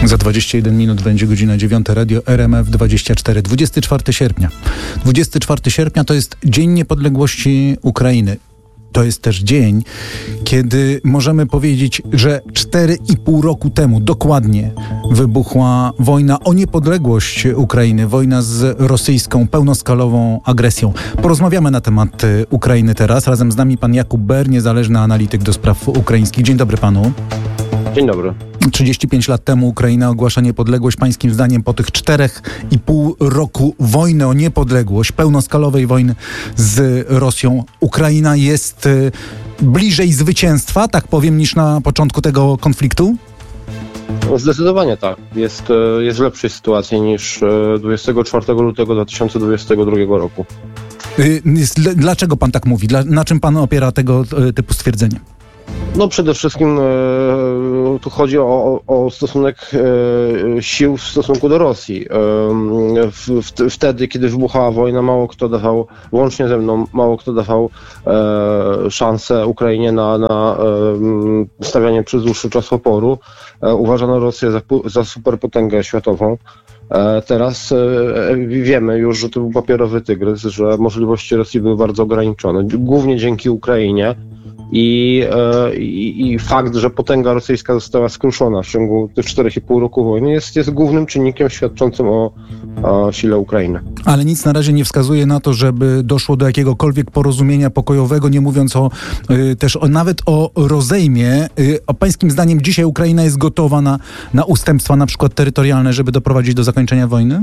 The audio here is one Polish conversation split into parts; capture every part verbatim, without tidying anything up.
Za dwadzieścia jeden minut będzie godzina dziewiąta. Radio R M F dwadzieścia cztery. dwudziestego czwartego sierpnia. dwudziestego czwartego sierpnia to jest Dzień Niepodległości Ukrainy. To jest też dzień, kiedy możemy powiedzieć, że cztery i pół roku temu dokładnie wybuchła wojna o niepodległość Ukrainy. Wojna z rosyjską, pełnoskalową agresją. Porozmawiamy na temat Ukrainy teraz. Razem z nami pan Jakub Ber, niezależny analityk do spraw ukraińskich. Dzień dobry panu. Dzień dobry. trzydzieści pięć lat temu Ukraina ogłasza niepodległość. Pańskim zdaniem po tych czterech i pół roku wojny o niepodległość, pełnoskalowej wojny z Rosją, Ukraina jest y, bliżej zwycięstwa, tak powiem, niż na początku tego konfliktu? Zdecydowanie tak. Jest, jest w lepszej sytuacji niż dwudziestego czwartego lutego dwa tysiące dwudziestego drugiego roku. Y, dlaczego pan tak mówi? Dla, na czym pan opiera tego y, typu stwierdzenie? No przede wszystkim e, tu chodzi o, o stosunek e, sił w stosunku do Rosji. E, w, w, wtedy, kiedy wybuchała wojna, mało kto dawał, łącznie ze mną, mało kto dawał e, szansę Ukrainie na, na e, stawianie przez dłuższy czas oporu. E, uważano Rosję za, za superpotęgę światową. E, teraz e, wiemy już, że to był papierowy tygrys, że możliwości Rosji były bardzo ograniczone, głównie dzięki Ukrainie. I, i, I fakt, że potęga rosyjska została skruszona w ciągu tych czterech i pół roku wojny jest, jest głównym czynnikiem świadczącym o, o sile Ukrainy. Ale nic na razie nie wskazuje na to, żeby doszło do jakiegokolwiek porozumienia pokojowego, nie mówiąc o, y, też o, nawet o rozejmie. Y, a pańskim zdaniem dzisiaj Ukraina jest gotowa na, na ustępstwa, na przykład terytorialne, żeby doprowadzić do zakończenia wojny?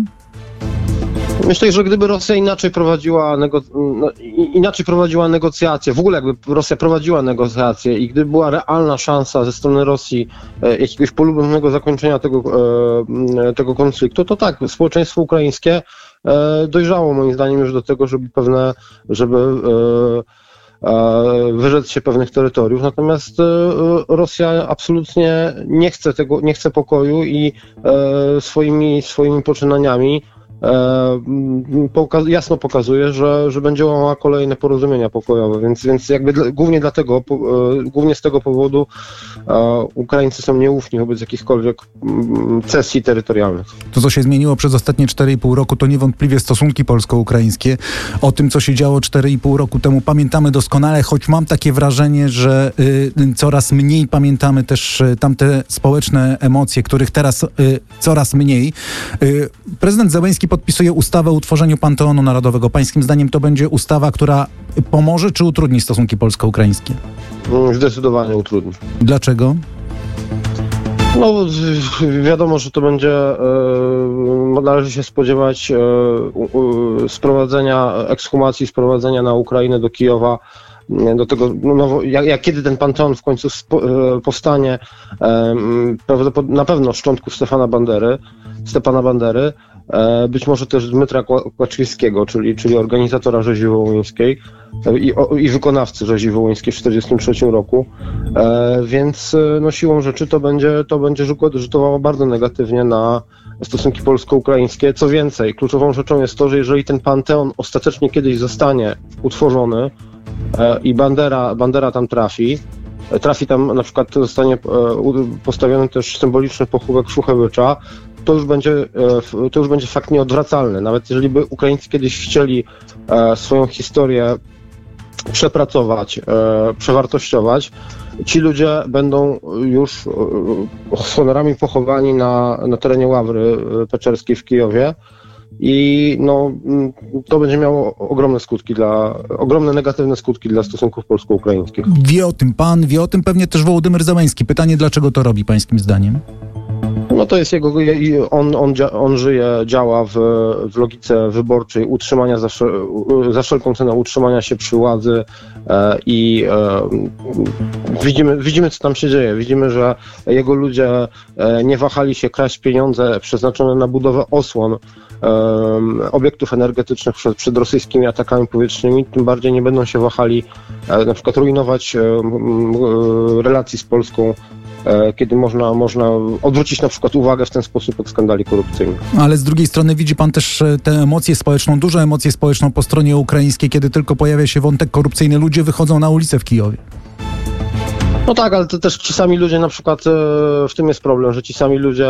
Myślę, że gdyby Rosja inaczej prowadziła, nego... inaczej prowadziła negocjacje, w ogóle jakby Rosja prowadziła negocjacje i gdyby była realna szansa ze strony Rosji e, jakiegoś polubownego zakończenia tego, e, tego konfliktu, to tak, społeczeństwo ukraińskie e, dojrzało moim zdaniem już do tego, żeby pewne, żeby e, e, wyrzec się pewnych terytoriów, natomiast e, Rosja absolutnie nie chce tego, nie chce pokoju i e, swoimi, swoimi poczynaniami Poka- jasno pokazuje, że, że będzie łamała kolejne porozumienia pokojowe, więc, więc jakby dla, głównie dlatego, po, e, głównie z tego powodu e, Ukraińcy są nieufni wobec jakichkolwiek m, cesji terytorialnych. To, co się zmieniło przez ostatnie cztery i pół roku, to niewątpliwie stosunki polsko-ukraińskie. O tym, co się działo cztery i pół roku temu, pamiętamy doskonale, choć mam takie wrażenie, że y, coraz mniej pamiętamy też y, tamte społeczne emocje, których teraz y, coraz mniej. Y, prezydent Zełenski podpisuje ustawę o utworzeniu Panteonu Narodowego. Pańskim zdaniem to będzie ustawa, która pomoże czy utrudni stosunki polsko-ukraińskie? Zdecydowanie utrudni. Dlaczego? No wiadomo, że to będzie, e, należy się spodziewać e, e, sprowadzenia, ekshumacji, sprowadzenia na Ukrainę do Kijowa, do tego, no, jak, jak kiedy ten Panteon w końcu spo, e, powstanie, e, na pewno szczątków Stefana Bandery, Stepana Bandery, e, być może też Dmytra Kłaczkowskiego, czyli, czyli organizatora rzezi wołyńskiej i, o, i wykonawcy rzezi wołyńskiej w tysiąc dziewięćset czterdziestym trzecim roku, e, więc no, siłą rzeczy to będzie, to będzie rzutowało bardzo negatywnie na stosunki polsko-ukraińskie. Co więcej, kluczową rzeczą jest to, że jeżeli ten Panteon ostatecznie kiedyś zostanie utworzony e, i Bandera, Bandera tam trafi, trafi tam na przykład zostanie e, postawiony też symboliczny pochówek Szuchewycza, to już będzie, to już będzie fakt nieodwracalny. Nawet jeżeli by Ukraińcy kiedyś chcieli swoją historię przepracować, przewartościować, ci ludzie będą już z honorami pochowani na, na terenie Ławry Peczerskiej w Kijowie i no, to będzie miało ogromne skutki dla, ogromne negatywne skutki dla stosunków polsko-ukraińskich. Wie o tym pan, wie o tym pewnie też Wołodymyr Zełenski. Pytanie, dlaczego to robi pańskim zdaniem? No to jest jego, on, on, on żyje, działa w, w logice wyborczej utrzymania za, za wszelką cenę utrzymania się przy władzy e, i e, widzimy, widzimy, co tam się dzieje. Widzimy, że jego ludzie e, nie wahali się kraść pieniądze przeznaczone na budowę osłon e, obiektów energetycznych przed, przed rosyjskimi atakami powietrznymi, tym bardziej nie będą się wahali e, na przykład rujnować e, e, relacji z Polską, kiedy można, można odwrócić na przykład uwagę w ten sposób od skandali korupcyjnych. Ale z drugiej strony widzi pan też tę emocję społeczną, dużą emocję społeczną po stronie ukraińskiej, kiedy tylko pojawia się wątek korupcyjny, ludzie wychodzą na ulicę w Kijowie. No tak, ale to też ci sami ludzie, na przykład w tym jest problem, że ci sami ludzie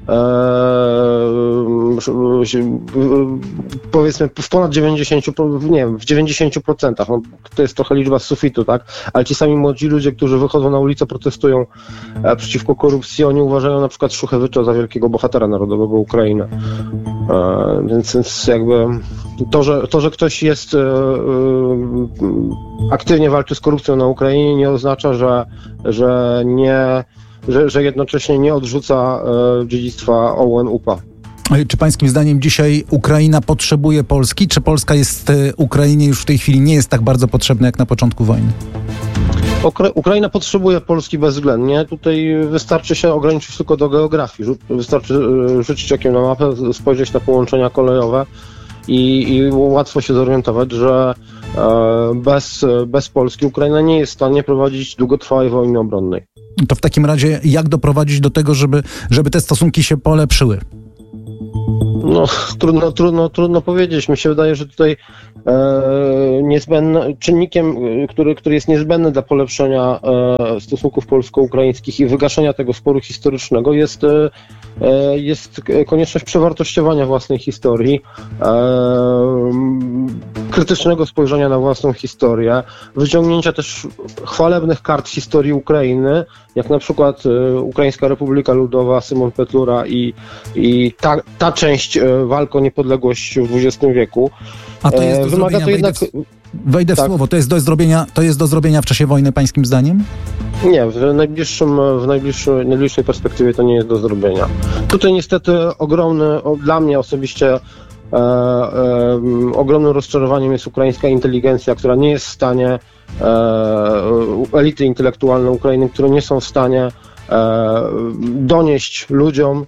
powiedzmy w ponad dziewięćdziesiąt, nie wiem, w dziewięćdziesiąt procent, no, to jest trochę liczba z sufitu, tak, ale ci sami młodzi ludzie, którzy wychodzą na ulicę, protestują e, przeciwko korupcji, oni uważają na przykład Szuchewycza za wielkiego bohatera narodowego Ukrainy. E, więc, więc jakby to, że, to, że ktoś jest e, e, aktywnie walczy z korupcją na Ukrainie, nie oznacza, że, że nie Że, że jednocześnie nie odrzuca e, dziedzictwa O U N U P A. Czy pańskim zdaniem dzisiaj Ukraina potrzebuje Polski? Czy Polska jest Ukrainie już w tej chwili nie jest tak bardzo potrzebna jak na początku wojny? Ukra- Ukraina potrzebuje Polski bezwzględnie. Tutaj wystarczy się ograniczyć tylko do geografii. Wystarczy rzucić okiem na mapę, spojrzeć na połączenia kolejowe i, i łatwo się zorientować, że e, bez, bez Polski Ukraina nie jest w stanie prowadzić długotrwałej wojny obronnej. To w takim razie jak doprowadzić do tego, żeby, żeby te stosunki się polepszyły? No, trudno, trudno, trudno powiedzieć. Mi się wydaje, że tutaj e, niezbędny, czynnikiem, który, który jest niezbędny dla polepszenia e, stosunków polsko-ukraińskich i wygaszenia tego sporu historycznego jest, e, jest konieczność przewartościowania własnej historii, e, krytycznego spojrzenia na własną historię, wyciągnięcia też chwalebnych kart historii Ukrainy, jak na przykład e, Ukraińska Republika Ludowa, Szymon Petlura i, i ta, ta część walk o niepodległość w dwudziestym wieku. A to jest do Wymaga zrobienia, to jednak... wejdę w, wejdę w tak. słowo, to jest do zrobienia, to jest do zrobienia w czasie wojny pańskim zdaniem? Nie, w najbliższym, w najbliższej, najbliższej perspektywie to nie jest do zrobienia. Tutaj niestety ogromny, o, dla mnie osobiście e, e, ogromnym rozczarowaniem jest ukraińska inteligencja, która nie jest w stanie, e, elity intelektualne Ukrainy, które nie są w stanie e, donieść ludziom,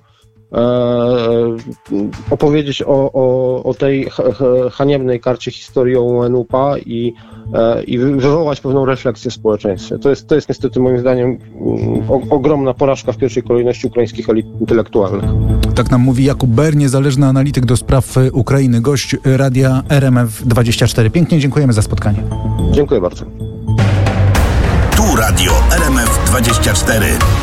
opowiedzieć o, o, o tej haniebnej karcie historii O U N U P A i, i wywołać pewną refleksję w społeczeństwie. To jest, to jest niestety moim zdaniem o, ogromna porażka w pierwszej kolejności ukraińskich elit intelektualnych. Tak nam mówi Jakub Ber, niezależny analityk do spraw Ukrainy, gość Radia R M F dwadzieścia cztery. Pięknie dziękujemy za spotkanie. Dziękuję bardzo. Tu Radio R M F dwadzieścia cztery.